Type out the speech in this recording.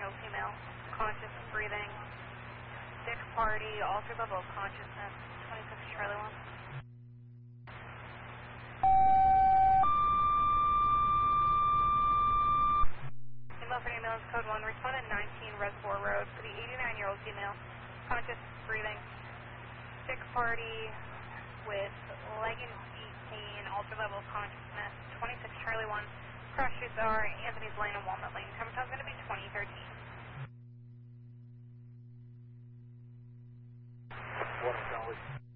29-year-old female, conscious and breathing. Sick party, altered level of consciousness, 26 Charlie 1. Email for ambulance code 1, respond at 19 Reservoir Road for the 89-year-old female, conscious, breathing, sick party with leg and feet pain, altered level of consciousness, 26 Charlie 1. Crash streets are Anthony's Lane and Walnut Lane. Time is going to be 2013. What, Charlie?